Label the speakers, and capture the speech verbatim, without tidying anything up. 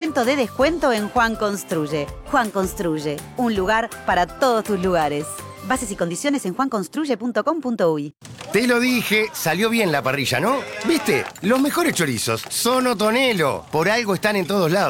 Speaker 1: ciento de descuento en Juan Construye. Juan Construye, un lugar para todos tus lugares. Bases y condiciones en juan construye punto com punto uy.
Speaker 2: Te lo dije, salió bien la parrilla, ¿no? ¿Viste? Los mejores chorizos son Otonelo. Por algo están en todos lados.